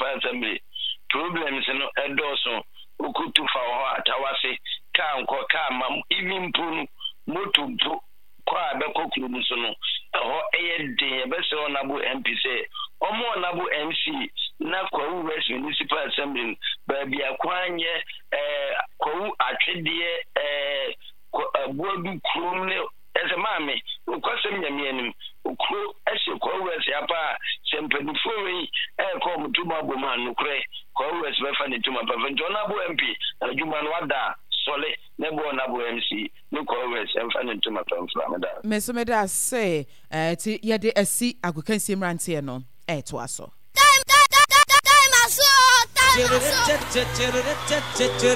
municipal assembly problems no edoso ukutu fa ho atawase ka nko ka mam even punu motu kwa bekokuru muso no ho eyede ebese onabu MP say omo onabu MC na kwa West Municipal Assembly baby akwanye kwa atwede bodu krom ne ezemame ukwasem nyamianim ukro ehye kwa West apa sempanifo wi ko mutuma boma nukre kwa West befa ne tuma pa onabu MP adwuma no wada sole nebo na bo MC no kwa West emfa ne tuma pa mframada mesomeda say ti yede asi agokansie mrante no to aso time